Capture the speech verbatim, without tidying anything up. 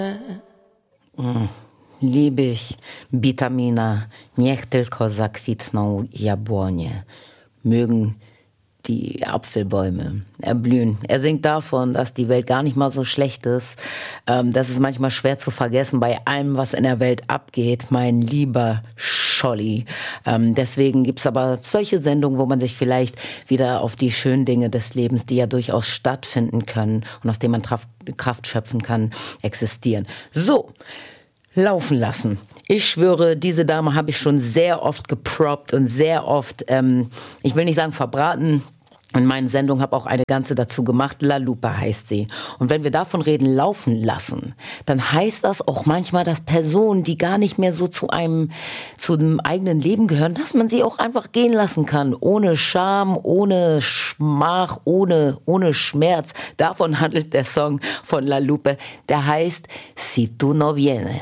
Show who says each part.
Speaker 1: Mm, liebe ich Bitamina, niech tylko zakwitną jabłonie, mögen die Apfelbäume erblühen. Er singt davon, dass die Welt gar nicht mal so schlecht ist. Ähm, das ist manchmal schwer zu vergessen bei allem, was in der Welt abgeht, mein lieber Scholli. Ähm, deswegen gibt's aber solche Sendungen, wo man sich vielleicht wieder auf die schönen Dinge des Lebens, die ja durchaus stattfinden können und aus denen man Traf- Kraft schöpfen kann, existieren. So, laufen lassen. Ich schwöre, diese Dame habe ich schon sehr oft geproppt und sehr oft, ähm, ich will nicht sagen verbraten, in meinen Sendungen habe auch eine ganze dazu gemacht. La Lupe heißt sie. Und wenn wir davon reden, laufen lassen, dann heißt das auch manchmal, dass Personen, die gar nicht mehr so zu einem, zu einem eigenen Leben gehören, dass man sie auch einfach gehen lassen kann. Ohne Scham, ohne Schmach, ohne, ohne Schmerz. Davon handelt der Song von La Lupe. Der heißt Si tu no vienes.